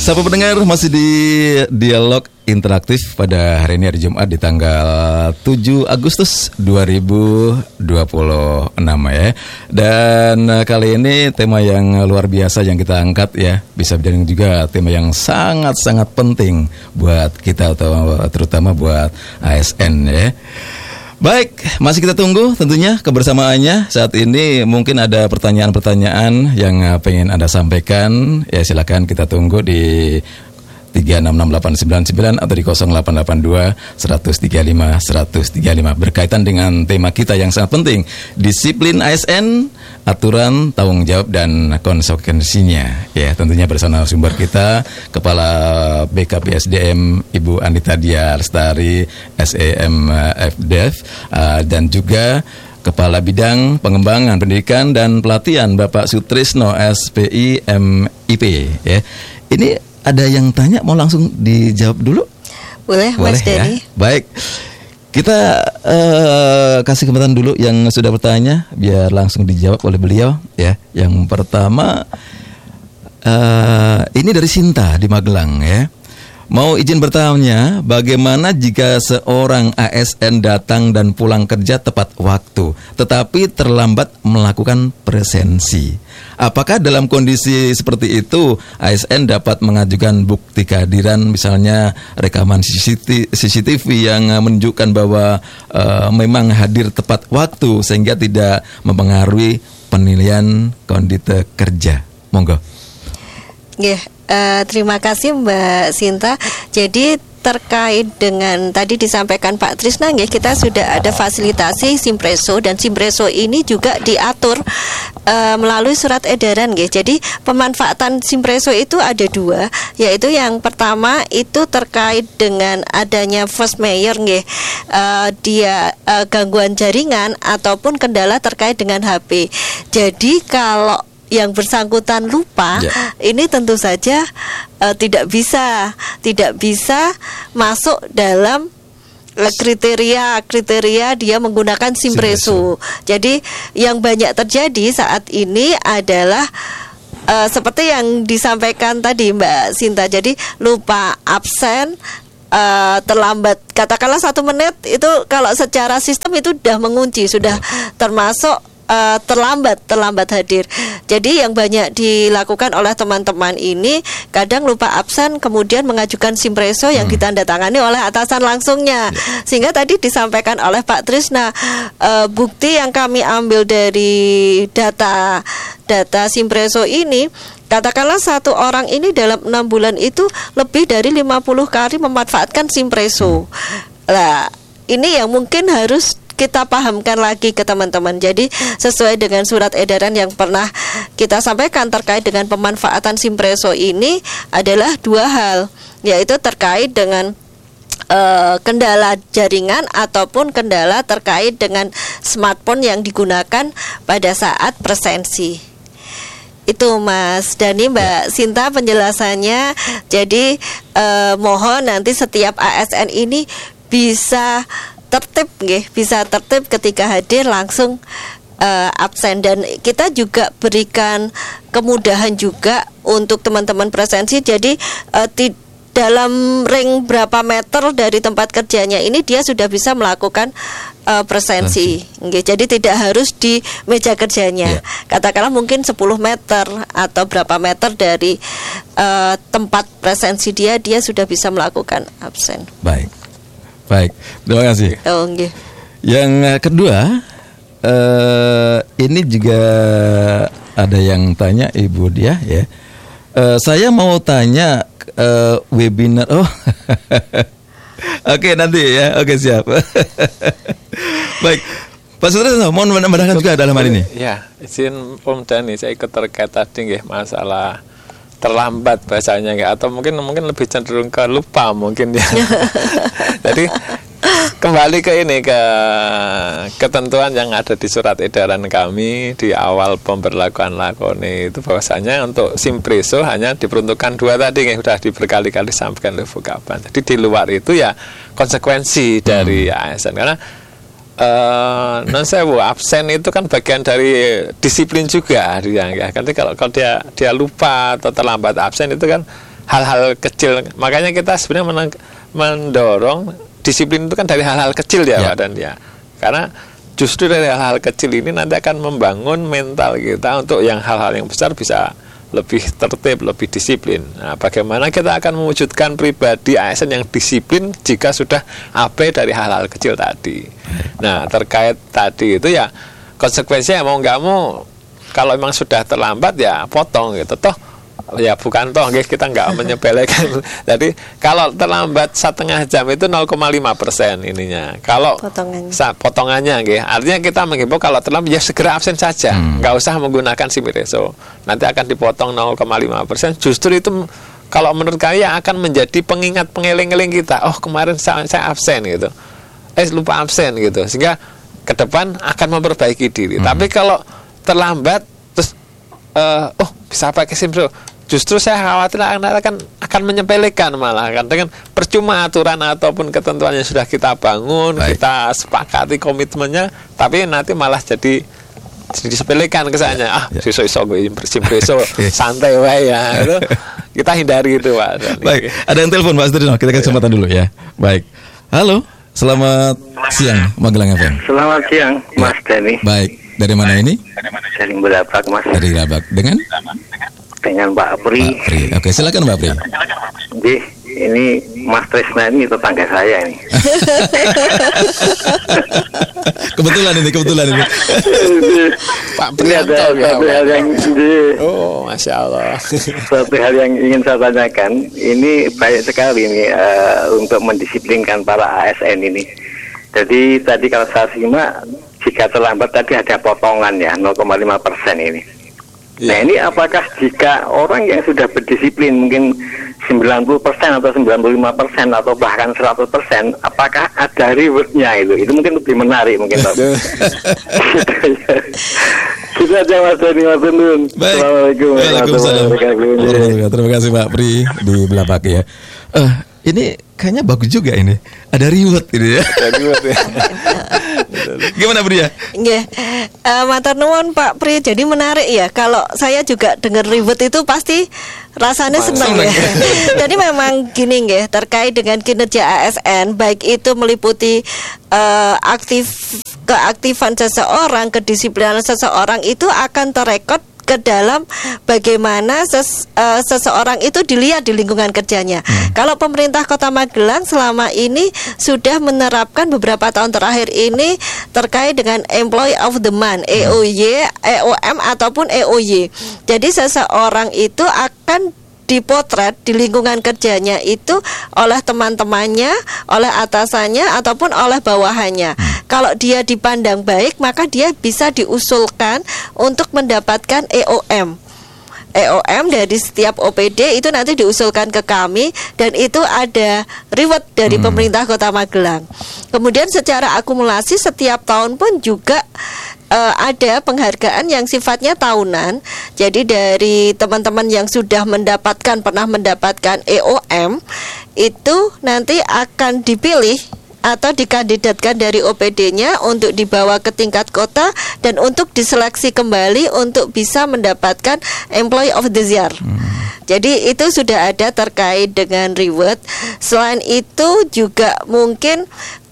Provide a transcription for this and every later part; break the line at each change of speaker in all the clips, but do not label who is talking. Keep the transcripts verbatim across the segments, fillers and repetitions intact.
Sahabat pendengar, masih di dialog interaktif pada hari ini, hari Jumat di tanggal tujuh Agustus dua ribu dua puluh enam ya. Dan uh, kali ini tema yang luar biasa yang kita angkat ya, bisa jadi juga tema yang sangat-sangat penting buat kita atau terutama buat A S N ya. Baik, masih kita tunggu tentunya kebersamaannya. Saat ini mungkin ada pertanyaan-pertanyaan yang pengen Anda sampaikan. Ya silakan kita tunggu di tiga enam enam delapan sembilan sembilan atau di nol delapan delapan dua seratus tiga puluh lima seratus tiga puluh lima berkaitan dengan tema kita yang sangat penting, disiplin A S N, aturan, tanggung jawab dan konsekuensinya. Ya, tentunya bersama sumber kita Kepala B K P S D M Ibu Anita Dia Lestari S E M F D E F uh, dan juga Kepala Bidang Pengembangan Pendidikan dan Pelatihan Bapak Sutrisno S P I M I P ya. Ini ada yang tanya, mau langsung dijawab dulu?
Boleh, Boleh Mas Denny.
Ya? Baik, kita uh, kasih kesempatan dulu yang sudah bertanya biar langsung dijawab oleh beliau ya. Yang pertama uh, ini dari Sinta di Magelang ya. Mau izin bertanya, bagaimana jika seorang A S N datang dan pulang kerja tepat waktu, tetapi terlambat melakukan presensi? Apakah dalam kondisi seperti itu A S N dapat mengajukan bukti kehadiran, misalnya rekaman C C T V yang menunjukkan bahwa uh, memang hadir tepat waktu sehingga tidak mempengaruhi penilaian kondisi kerja? Monggo.
Yeah. Uh, terima kasih Mbak Sinta. Jadi terkait dengan tadi disampaikan Pak Trisna, ya, kita sudah ada fasilitasi Simpreso dan Simpreso ini juga diatur uh, melalui surat edaran, ya. Jadi pemanfaatan Simpreso itu ada dua, yaitu yang pertama itu terkait dengan adanya force majeure, ya. Uh, dia uh, gangguan jaringan ataupun kendala terkait dengan H P. Jadi kalau yang bersangkutan lupa, ya. Ini tentu saja uh, tidak bisa tidak bisa masuk dalam kriteria kriteria dia menggunakan Simpreso. Jadi yang banyak terjadi saat ini adalah uh, seperti yang disampaikan tadi Mbak Sinta. Jadi lupa absen, uh, terlambat katakanlah satu menit, itu kalau secara sistem itu sudah mengunci, sudah termasuk Uh, terlambat terlambat hadir. Jadi yang banyak dilakukan oleh teman-teman ini kadang lupa absen, kemudian mengajukan Simpreso yang hmm. ditandatangani oleh atasan langsungnya. Yeah. Sehingga tadi disampaikan oleh Pak Trisna, uh, bukti yang kami ambil dari data data Simpreso ini, katakanlah satu orang ini dalam enam bulan itu lebih dari lima puluh kali memanfaatkan Simpreso. Nah, ini yang mungkin harus kita pahamkan lagi ke teman-teman. Jadi sesuai dengan surat edaran yang pernah kita sampaikan terkait dengan pemanfaatan Simpreso ini adalah dua hal, yaitu terkait dengan uh, kendala jaringan ataupun kendala terkait dengan smartphone yang digunakan pada saat presensi. Itu Mas Dani, Mbak Sinta penjelasannya. Jadi uh, mohon nanti setiap A S N ini bisa tertib, nggih, bisa tertib ketika hadir langsung uh, absen. Dan kita juga berikan kemudahan juga untuk teman-teman presensi. Jadi uh, ti- dalam ring berapa meter dari tempat kerjanya ini dia sudah bisa melakukan uh, presensi, nggih. Jadi tidak harus di meja kerjanya. Yeah. Katakanlah mungkin sepuluh meter atau berapa meter dari uh, tempat presensi dia, dia sudah bisa melakukan absen.
Baik. Baik, terima kasih.
Oh, okay.
Yang kedua, uh, ini juga ada yang tanya Ibu Dia ya. Uh, saya mau tanya uh, webinar. Oh, oke nanti ya. Oke siap. Baik, Pak Sutrisno, mohon menambahkan juga dalam hal ini.
Ya, izin Om Dani, saya ikut terkait tadi nggih masalah terlambat bahasanya ya, atau mungkin mungkin lebih cenderung ke lupa mungkin ya. Jadi kembali ke ini, ke ketentuan yang ada di surat edaran kami di awal pemberlakuan lakoni itu, bahwasanya untuk Simpreso hanya diperuntukkan dua tadi yang sudah diberkali-kali sampaikan oleh Bu Kaban. Jadi di luar itu ya konsekuensi dari hmm. A S N, karena Uh, non sewu absen itu kan bagian dari disiplin juga dia ya. Nanti kalau kalau dia dia lupa atau terlambat absen itu kan hal-hal kecil. Makanya kita sebenarnya menang, mendorong disiplin itu kan dari hal-hal kecil ya, ya. Pak dan ya. Karena justru dari hal-hal kecil ini nanti akan membangun mental kita untuk yang hal-hal yang besar bisa lebih tertib, lebih disiplin. Nah, bagaimana kita akan mewujudkan pribadi A S N yang disiplin jika sudah abai dari hal-hal kecil tadi. Nah, terkait tadi itu ya konsekuensinya mau nggak mau, kalau memang sudah terlambat ya potong gitu. Toh ya bukan toh kita nggak menyepelekan. Jadi kalau terlambat setengah jam itu nol koma lima persen ininya. Kalau potongannya, sa, potongannya gitu. Artinya kita menghimbau kalau terlambat ya segera absen saja, hmm. nggak usah menggunakan simpreso. Nanti akan dipotong nol koma lima persen. Justru itu kalau menurut saya akan menjadi pengingat pengeling-eling kita. Oh kemarin saya, saya absen gitu. Eh lupa absen gitu. Sehingga ke depan akan memperbaiki diri. Hmm. Tapi kalau terlambat terus uh, oh bisa pakai simpreso. Justru saya khawatir akan akan menyepelekan malah kan dengan percuma aturan ataupun ketentuan yang sudah kita bangun, baik. Kita sepakati komitmennya, tapi nanti malah jadi disepelekan kesannya. Ah, ya. Iso-iso gue simpreso santai wae ya. Itu kita hindari itu, Pak.
Baik, ada yang telepon Pak Astridino, kita kasih kesempatan dulu ya. Baik. Halo, selamat siang Magelang F M.
Selamat siang, Mas ya. Denny.
Baik, dari mana ini?
Dari Belabak, Mas.
Dari Belabak. Dengan?
Dengan Pak Pri.
Pak Pri. Oke, silakan Pak Pri.
Jadi ini Mas Trisna ini tetangga saya ini.
Kebetulan ini, kebetulan ini.
Pak Pri ada satu hal yang di,
oh, masya Allah.
Satu hal yang ingin saya tanyakan. Ini baik sekali ini uh, untuk mendisiplinkan para A S N ini. Jadi tadi kalau saya simak, jika terlambat tadi ada potongan ya nol koma lima persen ini. Nah ini apakah jika orang yang sudah berdisiplin mungkin sembilan puluh persen atau sembilan puluh lima persen atau bahkan seratus persen, apakah ada rewardnya itu? Itu mungkin lebih menarik mungkin. Kita aja Mas Denny, Mas Nun.
Assalamualaikum warahmatullahi wabarakatuh. Terima kasih Pak Pri di Belabak ya. Uh, ini kayaknya bagus juga ini. Ada reward ini ya. Ada reward ya. Gimana Pri ya?
Nggih. Uh, matur nuwun Pak Pri. Jadi menarik ya. Kalau saya juga dengar reward itu pasti rasanya senang ya. Jadi memang gini nggih, terkait dengan kinerja A S N, baik itu meliputi uh, aktif keaktifan seseorang, kedisiplinan seseorang itu akan terekod ke dalam bagaimana ses, uh, seseorang itu dilihat di lingkungan kerjanya. Hmm. Kalau pemerintah Kota Magelang selama ini sudah menerapkan beberapa tahun terakhir ini terkait dengan Employee of the Month, E O Y, E O M ataupun E O Y. Jadi seseorang itu akan dipotret di lingkungan kerjanya itu oleh teman-temannya, oleh atasannya ataupun oleh bawahannya. Kalau dia dipandang baik, maka dia bisa diusulkan untuk mendapatkan E O M. E O M dari setiap O P D itu nanti diusulkan ke kami dan itu ada reward dari hmm. pemerintah Kota Magelang. Kemudian secara akumulasi setiap tahun pun juga Uh, ada penghargaan yang sifatnya tahunan. Jadi dari teman-teman yang sudah mendapatkan, pernah mendapatkan E O M itu nanti akan dipilih atau dikandidatkan dari O P D-nya untuk dibawa ke tingkat kota dan untuk diseleksi kembali untuk bisa mendapatkan Employee of the Year. Hmm. Jadi itu sudah ada terkait dengan reward. Selain itu juga mungkin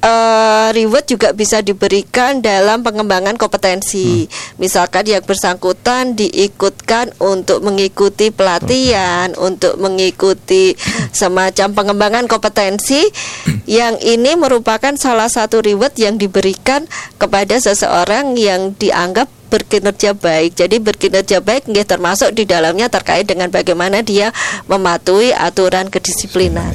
Uh, reward juga bisa diberikan dalam pengembangan kompetensi. hmm. Misalkan yang bersangkutan diikutkan untuk mengikuti pelatihan, hmm. untuk mengikuti semacam pengembangan kompetensi. Yang ini merupakan salah satu reward yang diberikan kepada seseorang yang dianggap berkinerja baik. Jadi berkinerja baik nggih termasuk di dalamnya terkait dengan bagaimana dia mematuhi aturan kedisiplinan.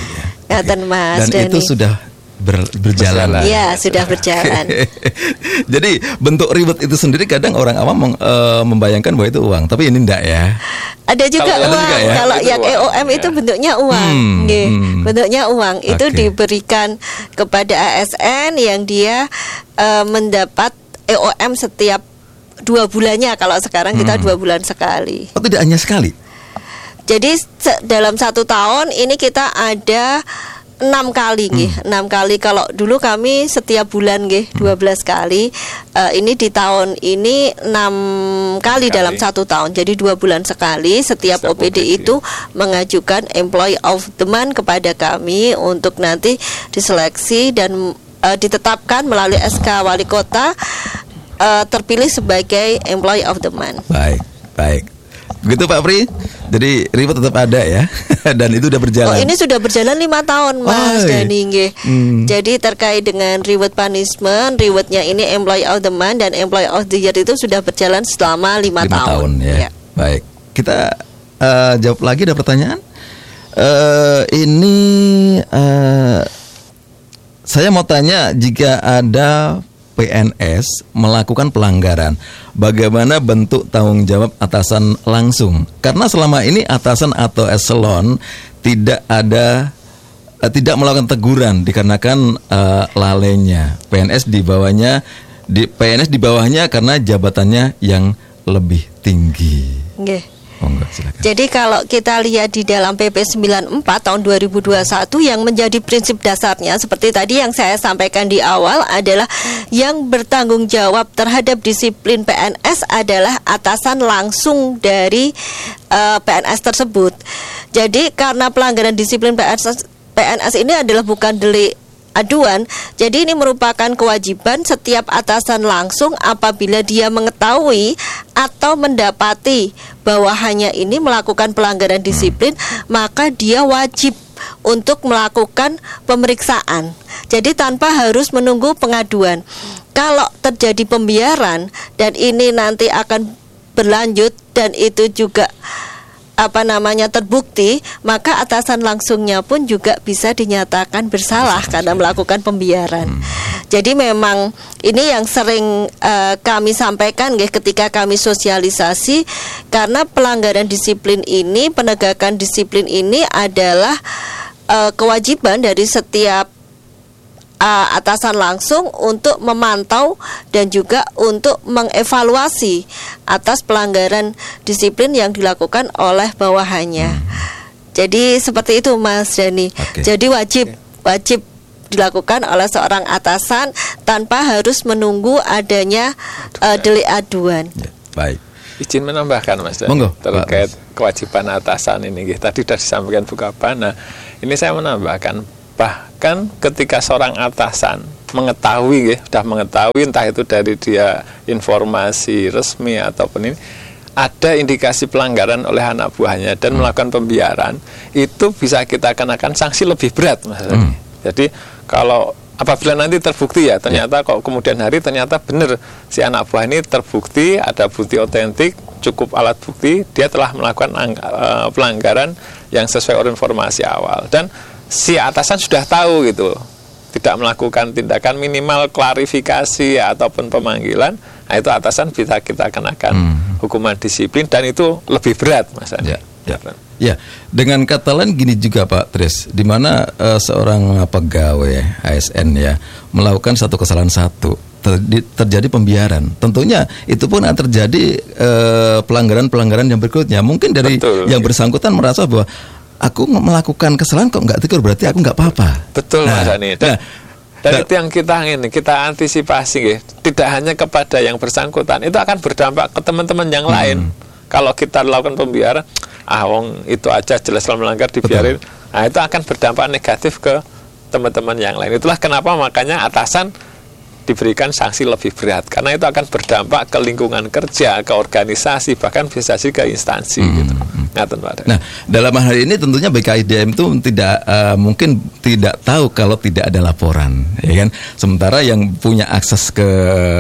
Ya, ya. Mas
Dan Denny. Itu sudah Ber, berjalan.
Iya, sudah berjalan.
Jadi bentuk reward itu sendiri kadang orang awam meng, uh, membayangkan bahwa itu uang, tapi ini enggak ya.
Ada juga kalau uang. Juga ya? Kalau yang uang. E O M itu bentuknya uang. Hmm, Nggih, hmm. bentuknya uang. Itu okay. diberikan kepada A S N yang dia uh, mendapat E O M setiap dua bulannya. Kalau sekarang kita hmm. dua bulan sekali.
Oh, tidak hanya sekali.
Jadi se- dalam satu tahun ini kita ada enam kali nggih, enam kali. Kalau dulu kami setiap bulan nggih dua belas kali. Uh, ini di tahun ini enam kali, kali dalam satu tahun. Jadi dua bulan sekali setiap O P D itu mengajukan employee of the month kepada kami untuk nanti diseleksi dan uh, ditetapkan melalui S K Wali Kota uh, terpilih sebagai employee of the month.
Baik, baik. Begitu Pak Pri. Jadi reward tetap ada ya. Dan itu sudah berjalan.
Oh, ini sudah berjalan lima tahun Mas
oh,
Dani nggih.
Hmm.
Jadi terkait dengan reward punishment, rewardnya ini employee of the month dan employee of the year itu sudah berjalan selama lima,
lima tahun. tahun ya.
ya.
Baik. Kita uh, jawab lagi, ada pertanyaan. Uh, ini uh, saya mau tanya, jika ada P N S melakukan pelanggaran, bagaimana bentuk tanggung jawab atasan langsung? Karena selama ini atasan atau eselon tidak ada uh, tidak melakukan teguran dikarenakan uh, lalainya. P N S di bawahnya di P N S di bawahnya karena jabatannya yang lebih tinggi.
Nggih.
Oh, enggak, silakan.
Jadi kalau kita lihat di dalam P P sembilan puluh empat tahun dua ribu dua puluh satu yang menjadi prinsip dasarnya seperti tadi yang saya sampaikan di awal adalah yang bertanggung jawab terhadap disiplin P N S adalah atasan langsung dari uh, P N S tersebut. Jadi karena pelanggaran disiplin P N S, P N S ini adalah bukan delik aduan, jadi ini merupakan kewajiban setiap atasan langsung apabila dia mengetahui atau mendapati bawahannya ini melakukan pelanggaran disiplin, maka dia wajib untuk melakukan pemeriksaan. Jadi tanpa harus menunggu pengaduan. Kalau terjadi pembiaran dan ini nanti akan berlanjut dan itu juga apa namanya terbukti, maka atasan langsungnya pun juga bisa dinyatakan bersalah karena melakukan pembiaran. Hmm. Jadi memang ini yang sering uh, kami sampaikan guys, ketika kami sosialisasi, karena pelanggaran disiplin ini, penegakan disiplin ini adalah uh, kewajiban dari setiap Uh, atasan langsung untuk memantau dan juga untuk mengevaluasi atas pelanggaran disiplin yang dilakukan oleh bawahannya. Hmm. Jadi seperti itu Mas Dani. Okay. Jadi wajib wajib dilakukan oleh seorang atasan tanpa harus menunggu adanya uh, delik aduan.
Ya, baik.
Izin menambahkan Mas Dani
Monggo,
terkait Pak. Kewajiban atasan ini. Tadi sudah disampaikan Bu Kapan. Nah, ini saya menambahkan, bahkan ketika seorang atasan mengetahui, ya, sudah mengetahui entah itu dari dia informasi resmi ataupun ini ada indikasi pelanggaran oleh anak buahnya dan hmm. melakukan pembiaran, itu bisa kita kenakan sanksi lebih berat, Mas. Hmm. Jadi kalau apabila nanti terbukti ya ternyata yeah. kok kemudian hari ternyata benar si anak buah ini terbukti ada bukti otentik, cukup alat bukti dia telah melakukan uh, pelanggaran yang sesuai dengan informasi awal dan si atasan sudah tahu gitu, tidak melakukan tindakan minimal klarifikasi ataupun pemanggilan, nah itu atasan bisa kita kenakan hmm. hukuman disiplin dan itu lebih berat, Mas Andi.
Ya, ya. ya, dengan kata lain gini juga Pak Tris, di mana uh, seorang pegawai A S N ya melakukan satu kesalahan satu, ter- terjadi pembiaran, tentunya itu pun akan terjadi uh, pelanggaran-pelanggaran yang berikutnya. Mungkin dari Betul, yang bersangkutan merasa bahwa aku melakukan kesalahan kok nggak tegur, berarti aku nggak apa-apa.
Betul nah, Mas Ani. Dan, nah, dan nah, itu yang kita ini kita antisipasi, ya. Tidak hanya kepada yang bersangkutan, itu akan berdampak ke teman-teman yang hmm. lain. Kalau kita lakukan pembiaran, ah wong itu aja jelas melanggar dibiarin, betul. Nah itu akan berdampak negatif ke teman-teman yang lain. Itulah kenapa makanya atasan diberikan sanksi lebih berat, karena itu akan berdampak ke lingkungan kerja, ke organisasi, bahkan bisa sih ke instansi hmm. gitu.
Nah, dalam hal ini tentunya B K I D M itu tidak uh, mungkin tidak tahu kalau tidak ada laporan, ya kan? Sementara yang punya akses ke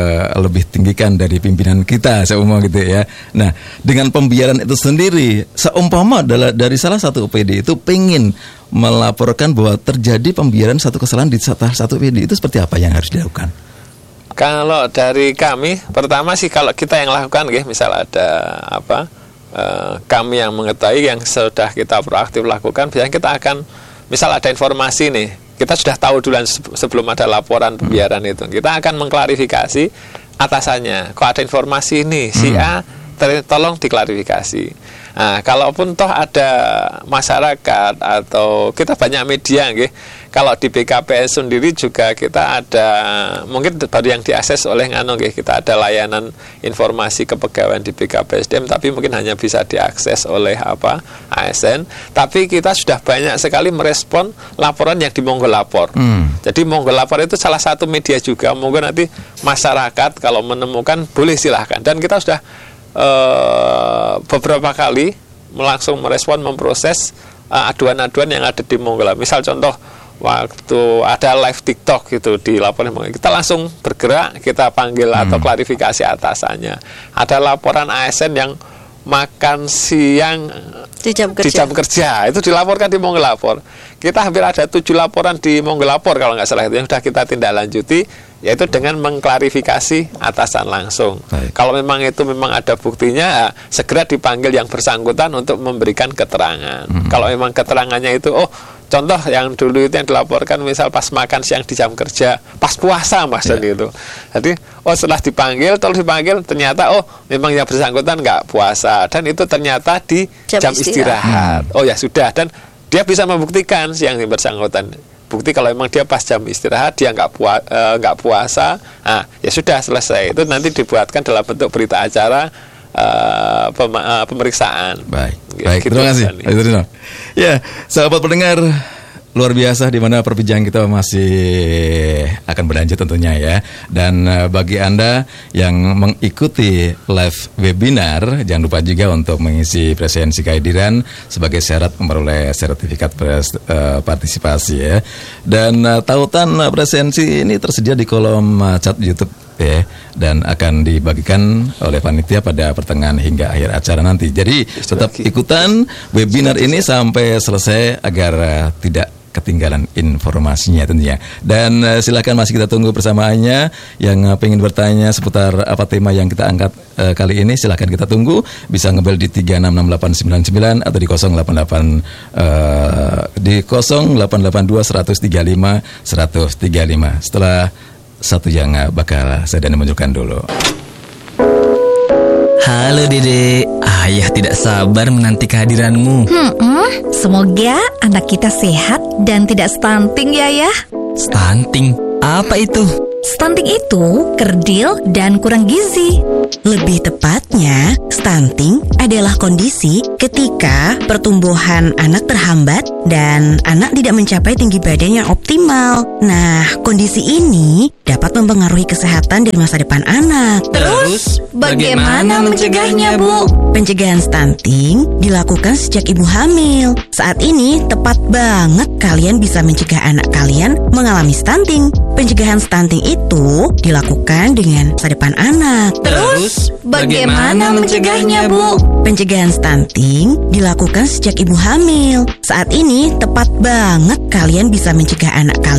lebih tinggi kan dari pimpinan kita, seumpama gitu ya. Nah, dengan pembiaran itu sendiri, seumpama adalah dari salah satu O P D itu pengen melaporkan bahwa terjadi pembiaran satu kesalahan di salah satu O P D, itu seperti apa yang harus dilakukan?
Kalau dari kami, pertama sih kalau kita yang lakukan, ya, misal ada apa? Uh, kami yang mengetahui yang sudah kita proaktif lakukan, biasanya kita akan misal ada informasi nih, kita sudah tahu duluan sebelum ada laporan pembiaran hmm. itu, kita akan mengklarifikasi atasannya, kok ada informasi ini si A ter- tolong diklarifikasi. Nah, kalaupun toh ada masyarakat atau kita banyak media nggih. Kalau di B K P S sendiri juga kita ada, mungkin baru yang diakses oleh nganu nggih, kita ada layanan informasi kepegawaian di B K P S D M, tapi mungkin hanya bisa diakses oleh apa A S N. Tapi kita sudah banyak sekali merespon laporan yang di Monggo Lapor. Hmm. Jadi Monggo Lapor itu salah satu media juga. Monggo nanti masyarakat kalau menemukan boleh silahkan. Dan kita sudah uh, beberapa kali langsung merespon, memproses uh, aduan-aduan yang ada di Monggo Lapor. Misal contoh waktu ada live TikTok gitu di laporan, kita langsung bergerak, kita panggil hmm. atau klarifikasi atasannya. Ada laporan A S N yang makan siang
di jam kerja,
di jam kerja itu dilaporkan di Monggo Lapor. Kita hampir ada tujuh laporan di Monggo Lapor kalau nggak salah, itu yang sudah kita tindak lanjuti, yaitu dengan mengklarifikasi atasan langsung. Baik. Kalau memang itu memang ada buktinya, segera dipanggil yang bersangkutan untuk memberikan keterangan. Hmm. Kalau memang keterangannya itu, oh contoh yang dulu itu yang dilaporkan misal pas makan siang di jam kerja, pas puasa mas, yeah. gitu. Jadi oh setelah dipanggil, terus dipanggil ternyata oh memang yang bersangkutan nggak puasa dan itu ternyata di jam, jam istirahat. Hmm. Oh ya sudah, dan dia bisa membuktikan siang yang bersangkutan. Bukti kalau memang dia pas jam istirahat dia nggak pua, uh, nggak puasa, nah ya sudah selesai. Itu nanti dibuatkan dalam bentuk berita acara uh, pem, uh, pemeriksaan.
Baik, baik. Gitu, terima kasih. Ya, sahabat pendengar, luar biasa di mana perbincangan kita masih akan berlanjut tentunya ya. Dan uh, bagi Anda yang mengikuti live webinar, jangan lupa juga untuk mengisi presensi kehadiran sebagai syarat memperoleh sertifikat pres, uh, partisipasi ya. Dan uh, tautan uh, presensi ini tersedia di kolom uh, chat YouTube ya, dan akan dibagikan oleh panitia pada pertengahan hingga akhir acara nanti. Jadi tetap ikutan webinar ini sampai selesai agar uh, tidak ketinggalan informasinya tentunya. Dan uh, silakan masih kita tunggu persamaannya. Yang uh, pengen bertanya seputar apa tema yang kita angkat uh, kali ini, silakan kita tunggu. Bisa ngebel di tiga enam enam delapan sembilan sembilan atau di nol delapan delapan uh, di nol delapan delapan dua satu tiga lima satu tiga lima. Setelah satu yang uh, bakal saya dan menunjukkan dulu.
Halo Dede, ayah tidak sabar menanti kehadiranmu.
Hmm, semoga anak kita sehat dan tidak stunting ya ya.
Stunting? Apa itu?
Stunting itu kerdil dan kurang gizi. Lebih tepatnya, stunting adalah kondisi ketika pertumbuhan anak terhambat dan anak tidak mencapai tinggi badan yang optimal. Nah, kondisi ini dapat mempengaruhi kesehatan dan masa depan anak.
Terus, bagaimana mencegahnya, Bu?
Pencegahan stunting dilakukan sejak ibu hamil. Saat ini tepat banget kalian bisa mencegah anak kalian mengalami stunting. Pencegahan stunting itu dilakukan dengan masa depan anak.
Terus, bagaimana mencegahnya, Bu?
Pencegahan stunting dilakukan sejak ibu hamil. Saat ini tepat banget kalian bisa mencegah anak kalian